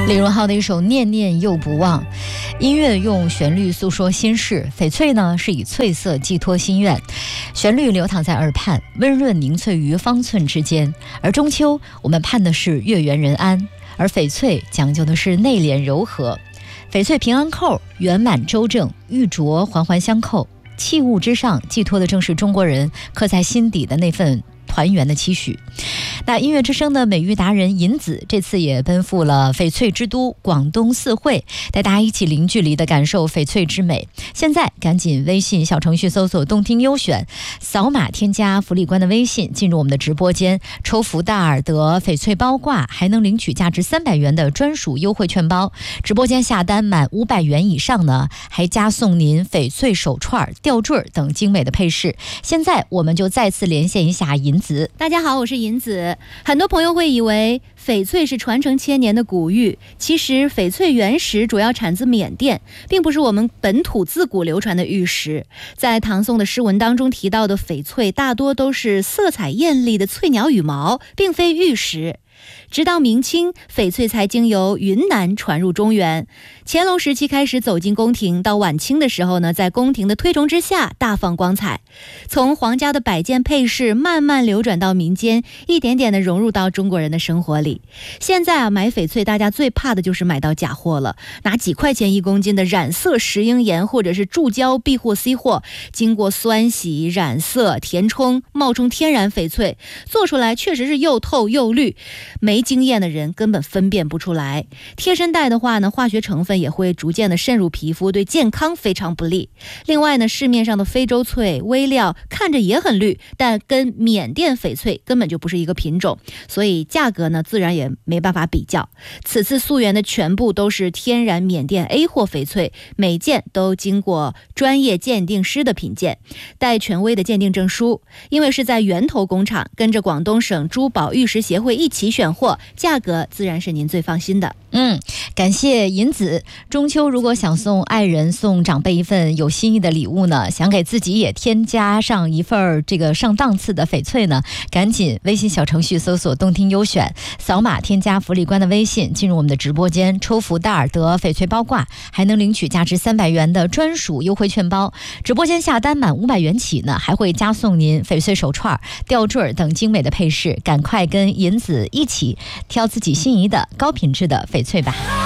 李荣浩的一首《念念又不忘》，音乐用旋律诉说心事，翡翠呢是以翠色寄托心愿，旋律流淌在耳畔，温润凝萃于方寸之间。而中秋，我们盼的是月圆人安，而翡翠讲究的是内敛柔和。翡翠平安扣圆满周正，玉镯环环相扣，器物之上寄托的正是中国人刻在心底的那份团圆的期许。那音乐之声的美育达人银子这次也奔赴了翡翠之都广东四惠，带大家一起零距离的感受翡翠之美。现在赶紧微信小程序搜索动听优选，扫码添加福利官的微信，进入我们的直播间，抽福袋得翡翠包挂，还能领取价值300元的专属优惠券包。直播间下单满500元以上呢，还加送您翡翠手串、吊坠等精美的配饰。现在我们就再次连线一下银子。 大家好，我是银子。很多朋友会以为翡翠是传承千年的古玉，其实翡翠原石主要产自缅甸，并不是我们本土自古流传的玉石。在唐宋的诗文当中提到的翡翠，大多都是色彩艳丽的翠鸟羽毛，并非玉石。直到明清，翡翠才经由云南传入中原。乾隆时期开始走进宫廷，到晚清的时候呢，在宫廷的推崇之下大放光彩。从皇家的摆件配饰慢慢流转到民间，一点点的融入到中国人的生活里。现在买翡翠大家最怕的就是买到假货了，拿几块钱1公斤的染色石英岩或者是注胶 B 货 C 货，经过酸洗、染色、填充，冒充天然翡翠，做出来确实是又透又绿，没经验的人根本分辨不出来。贴身戴的话呢，化学成分也会逐渐的渗入皮肤，对健康非常不利。另外呢，市面上的非洲翠微料看着也很绿，但跟缅甸翡翠根本就不是一个品种，所以价格呢自然也没办法比较。此次溯源的全部都是天然缅甸 A 货翡翠，每件都经过专业鉴定师的品鉴，带权威的鉴定证书。因为是在源头工厂，跟着广东省珠宝玉石协会一起选货，价格自然是您最放心的。 感谢银子。中秋如果想送爱人、送长辈一份有心意的礼物呢，想给自己也添加上一份这个上档次的翡翠呢，赶紧微信小程序搜索动听优选，扫码添加福利官的微信，进入我们的直播间，抽福袋得翡翠包挂，还能领取价值300元的专属优惠券包。直播间下单满500元起呢，还会加送您翡翠手串、吊坠等精美的配饰。赶快跟银子一起挑自己心仪的高品质的翡翠吧。